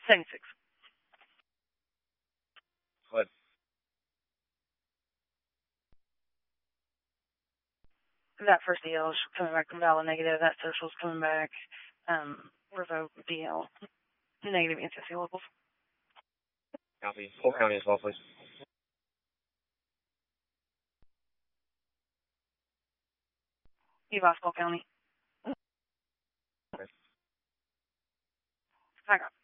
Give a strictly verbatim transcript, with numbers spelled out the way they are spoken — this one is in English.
seventy-six. What? That first D L is coming back valid negative. That social's coming back um, revoked D L. Negative N C C levels. Copy. Polk County as well, please. Evasco County. Okay. I got